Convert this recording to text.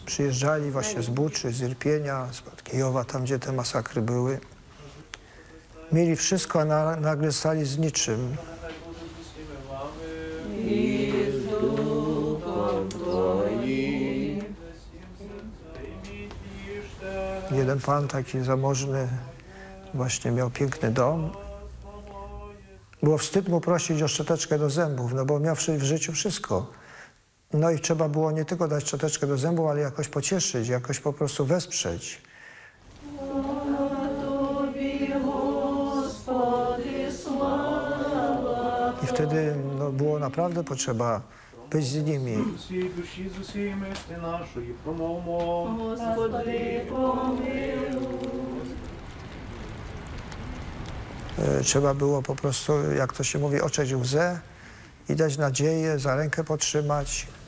Przyjeżdżali właśnie z Buczy, z Irpienia, z Kijowa, tam gdzie te masakry były. Mieli wszystko, a nagle stali z niczym. Jeden pan taki zamożny właśnie miał piękny dom. Było wstyd mu prosić o szczoteczkę do zębów, no bo miał w życiu wszystko. No i trzeba było nie tylko dać szczoteczkę do zębów, ale jakoś pocieszyć, jakoś po prostu wesprzeć. I wtedy no, było naprawdę potrzeba być z nimi. Trzeba było po prostu, jak to się mówi, oczeć łzę i dać nadzieję, za rękę potrzymać.